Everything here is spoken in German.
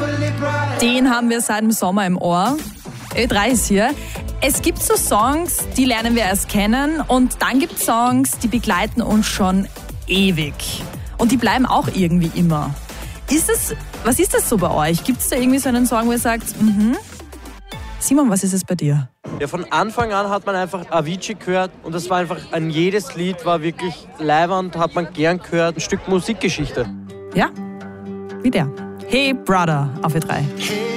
Den haben wir seit dem Sommer im Ohr. Ö3 ist hier. Es gibt so Songs, die lernen wir erst kennen und dann gibt es Songs, die begleiten uns schon ewig. Und die bleiben auch irgendwie immer. Was ist das so bei euch? Gibt es da irgendwie so einen Song, wo ihr sagt, Simon, was ist es bei dir? Ja, von Anfang an hat man einfach Avicii gehört und das war einfach, jedes Lied war wirklich leibernd, hat man gern gehört, ein Stück Musikgeschichte. Ja, wie der. Hey Brother auf Ö3. Hey